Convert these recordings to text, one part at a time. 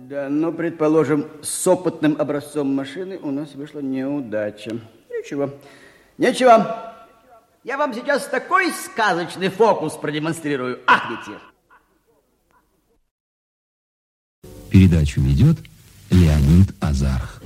Да, но, предположим, с опытным образцом машины у нас вышла неудача. Ничего. Я вам сейчас такой сказочный фокус продемонстрирую. Ахните. Передачу ведет Леонид Азарх.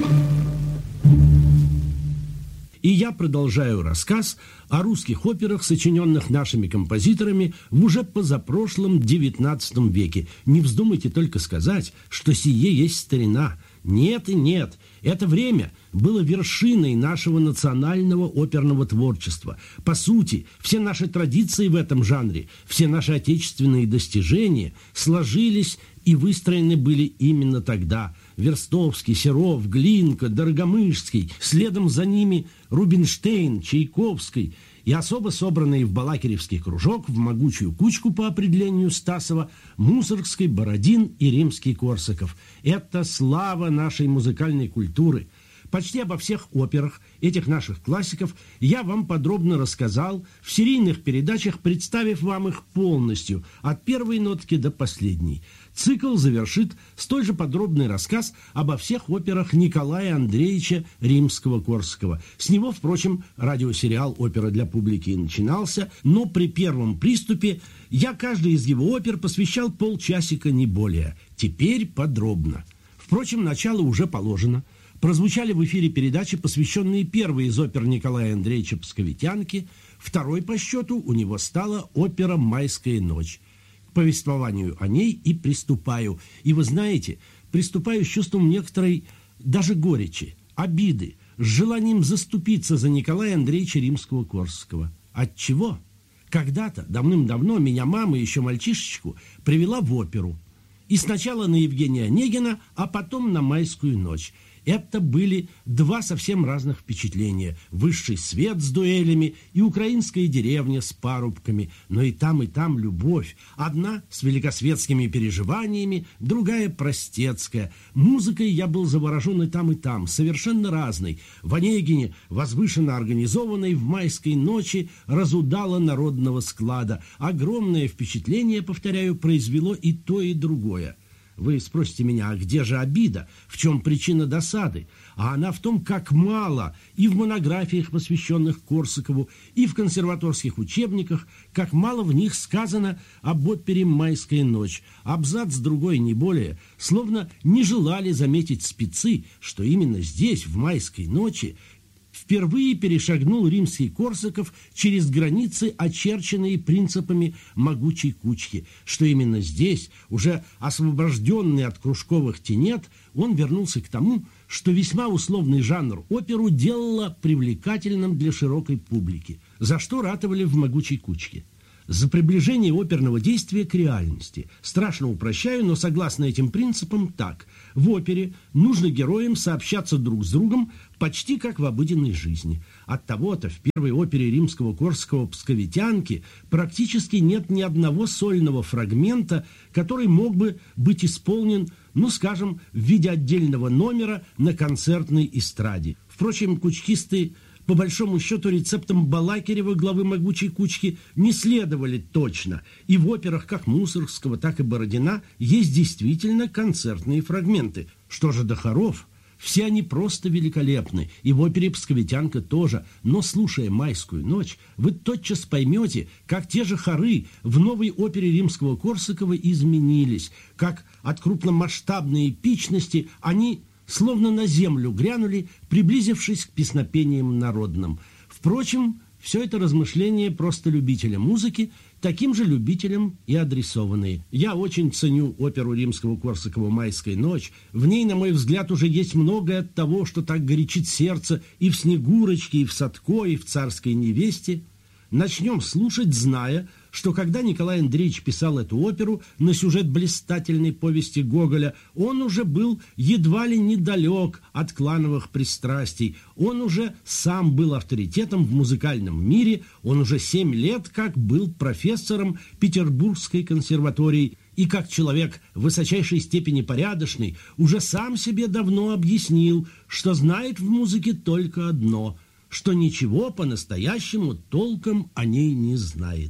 И я продолжаю рассказ о русских операх, сочиненных нашими композиторами в уже позапрошлом XIX веке. Не вздумайте только сказать, что сие есть старина. Нет и нет. Это время было вершиной нашего национального оперного творчества. По сути, все наши традиции в этом жанре, все наши отечественные достижения сложились и выстроены были именно тогда. Верстовский, Серов, Глинка, Дорогомышский, следом за ними Рубинштейн, Чайковский и особо собранные в балакиревский кружок в могучую кучку по определению Стасова Мусоргский, Бородин и Римский-Корсаков. Это слава нашей музыкальной культуры. Почти обо всех операх этих наших классиков я вам подробно рассказал в серийных передачах, представив вам их полностью, от первой нотки до последней. Цикл завершит столь же подробный рассказ обо всех операх Николая Андреевича Римского-Корсакова. С него, впрочем, радиосериал «Опера для публики» и начинался, но при первом приступе я каждой из его опер посвящал полчасика, не более. Теперь подробно. Впрочем, начало уже положено. Прозвучали в эфире передачи, посвященные первой из опер Николая Андреевича «Псковитянки». Второй по счету у него стала опера «Майская ночь». К повествованию о ней и приступаю. И вы знаете, приступаю с чувством некоторой даже горечи, обиды, с желанием заступиться за Николая Андреевича Римского-Корсакова. Отчего? Когда-то, давным-давно, меня мама, еще мальчишечку, привела в оперу. И сначала на Евгения Онегина, а потом на «Майскую ночь». Это были два совсем разных впечатления. Высший свет с дуэлями и украинская деревня с парубками. Но и там любовь. Одна с великосветскими переживаниями, другая простецкая. Музыкой я был заворожен и там, совершенно разной. В Онегине, возвышенно организованной, в «Майской ночи» разудала народного склада. Огромное впечатление, повторяю, произвело и то, и другое. Вы спросите меня, а где же обида? В чем причина досады? А она в том, как мало и в монографиях, посвященных Корсакову, и в консерваторских учебниках, как мало в них сказано об опере «Майская ночь». Абзац другой, не более. Словно не желали заметить спецы, что именно здесь, в «Майской ночи», впервые перешагнул Римский-Корсаков через границы, очерченные принципами могучей кучки, что именно здесь, уже освобожденный от кружковых тенет, он вернулся к тому, что весьма условный жанр оперу делало привлекательным для широкой публики, за что ратовали в могучей кучке. За приближение оперного действия к реальности. Страшно упрощаю, но согласно этим принципам так. В опере нужно героям сообщаться друг с другом почти как в обыденной жизни. Оттого-то в первой опере Римского-Корсакова «Псковитянки» практически нет ни одного сольного фрагмента, который мог бы быть исполнен, скажем, в виде отдельного номера на концертной эстраде. Впрочем, кучкисты по большому счету рецептам Балакирева, главы могучей кучки, не следовали точно. И в операх как Мусоргского, так и Бородина есть действительно концертные фрагменты. Что же до хоров? Все они просто великолепны, и в опере «Псковитянка» тоже. Но, слушая «Майскую ночь», вы тотчас поймете, как те же хоры в новой опере Римского-Корсакова изменились, как от крупномасштабной эпичности они словно на землю грянули, приблизившись к песнопениям народным. Впрочем, все это размышления просто любителя музыки, таким же любителям и адресованные. Я очень ценю оперу Римского-Корсакова «Майская ночь». В ней, на мой взгляд, уже есть многое от того, что так горячит сердце и в «Снегурочке», и в «Садко», и в «Царской невесте». Начнем слушать, зная, что когда Николай Андреевич писал эту оперу на сюжет блистательной повести Гоголя, он уже был едва ли недалек от клановых пристрастий, он уже сам был авторитетом в музыкальном мире, он уже 7 лет как был профессором Петербургской консерватории и как человек в высочайшей степени порядочный уже сам себе давно объяснил, что знает в музыке только одно – что ничего по-настоящему толком о ней не знает.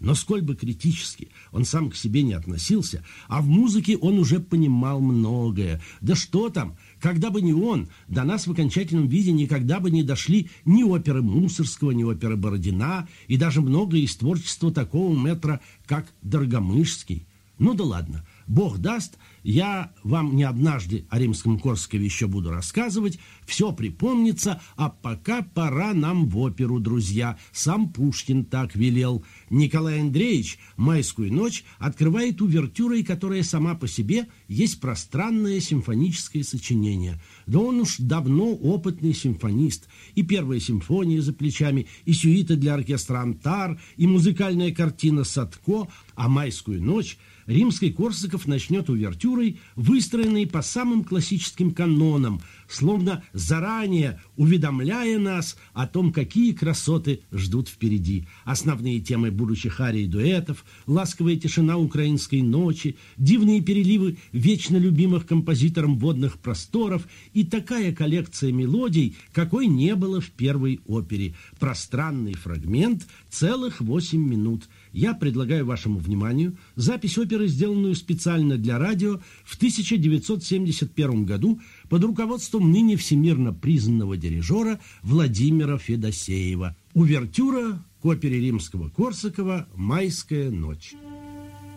Но сколь бы критически он сам к себе не относился, а в музыке он уже понимал многое. Да что там, когда бы не он, до нас в окончательном виде никогда бы не дошли ни оперы Мусорского, ни оперы Бородина, и даже многое из творчества такого мэтра, как Доргомышский. Ну да ладно, Бог даст, я вам не однажды о Римском-Корсакове еще буду рассказывать, все припомнится, а пока пора нам в оперу, друзья. Сам Пушкин так велел. Николай Андреевич «Майскую ночь» открывает увертюрой, которая сама по себе есть пространное симфоническое сочинение. Да он уж давно опытный симфонист. И первая симфония за плечами, и сюита для оркестра «Антар», и музыкальная картина «Садко», а «Майскую ночь» Римский-Корсаков начнет увертюрой, выстроенной по самым классическим канонам, словно заранее уведомляя нас о том, какие красоты ждут впереди. Основные темы будущих арий и дуэтов, ласковая тишина украинской ночи, дивные переливы вечно любимых композитором водных просторов и такая коллекция мелодий, какой не было в первой опере. Пространный фрагмент, целых 8 минут. Я предлагаю вашему вниманию запись оперы, сделанную специально для радио в 1971 году под руководством ныне всемирно признанного дирижера Владимира Федосеева. Увертюра к опере Римского-Корсакова «Майская ночь».